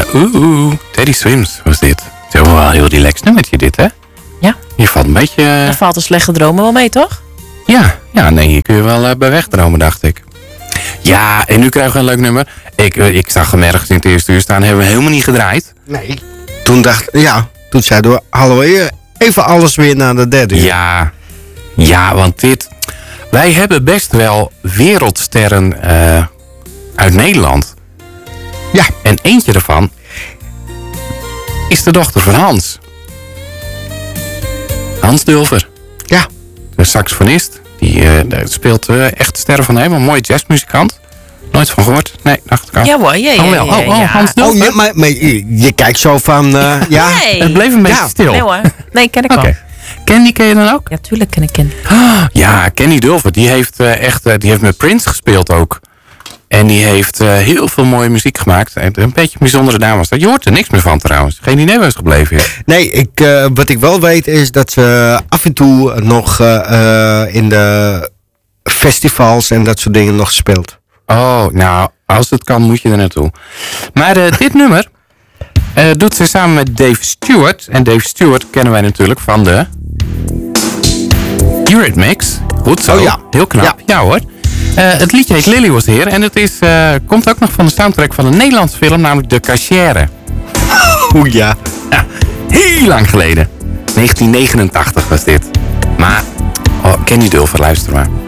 Teddy Swims was dit. Het is wel een heel relaxed nummertje dit, hè? Ja. Je valt een beetje... Er valt een slechte dromen wel mee, toch? Ja, nee, hier kun je wel bij wegdromen, dacht ik. Ja, en nu krijgen we een leuk nummer. Ik zag hem ergens in het eerste uur staan. Hebben we helemaal niet gedraaid. Nee. Toen zeiden we, hallo, even alles weer naar de derde uur. Ja, want dit... Wij hebben best wel wereldsterren uit Nederland. Ja. En eentje daarvan is de dochter van Hans. Hans Dulfer. Ja. De saxofonist. Die speelt echt sterren van hem. Een mooie jazzmuzikant. Nooit van gehoord. Nee, dacht ik al. Ja hoor, ja. Hans Dulfer. Oh, maar je kijkt zo van, ja. Nee. Het bleef een beetje stil. Nee hoor. Nee, ken ik Oké. wel. Kenny ken je dan ook? Ja, tuurlijk ken ik Kenny. Ja, Kenny Dulfer. Die heeft die heeft met Prince gespeeld ook. En die heeft heel veel mooie muziek gemaakt. Een beetje een bijzondere dame was dat. Je hoort er niks meer van trouwens. Geen idee waar is gebleven is. Nee, wat ik wel weet is dat ze af en toe nog in de festivals en dat soort dingen nog speelt. Oh, nou, als het kan moet je er naartoe. Maar dit nummer doet ze samen met Dave Stewart. En Dave Stewart kennen wij natuurlijk van de Eurythmics. Goed zo. Oh ja. Heel knap. Ja hoor. Het liedje heet Lily Was Here. En het komt ook nog van de soundtrack van een Nederlandse film, namelijk De Cachère. Oeh ja. Heel lang geleden. 1989 was dit. Maar, Kenny Dulfer, luister maar.